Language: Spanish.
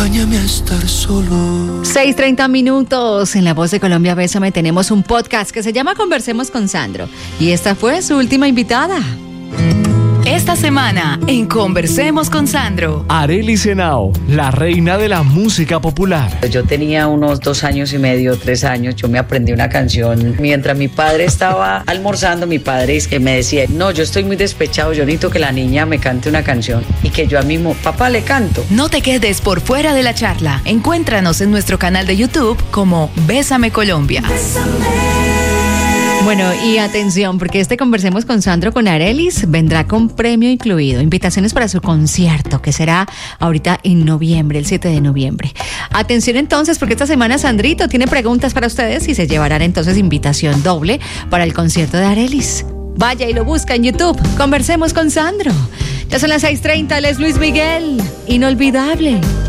acompáñame a estar solo. 6:30 minutos. En La Voz de Colombia, Bésame, tenemos un podcast que se llama Conversemos con Sandro. Y esta fue su última invitada. Esta semana, en Conversemos con Sandro. Arelis Henao, la reina de la música popular. Yo tenía unos 2 años y medio, 3 años. Yo me aprendí una canción mientras mi padre estaba almorzando. Mi padre es que me decía, no, yo estoy muy despechado, yo necesito que la niña me cante una canción. Y que yo a mismo, papá, le canto. No te quedes por fuera de la charla. Encuéntranos en nuestro canal de YouTube como Bésame Colombia. Bueno, y atención, porque este Conversemos con Sandro con Arelis vendrá con premio incluido. Invitaciones para su concierto, que será ahorita en noviembre, el 7 de noviembre. Atención entonces, porque esta semana Sandrito tiene preguntas para ustedes y se llevarán entonces invitación doble para el concierto de Arelis. Vaya y lo busca en YouTube. Conversemos con Sandro. Ya son las 6:30, él es Luis Miguel. Inolvidable.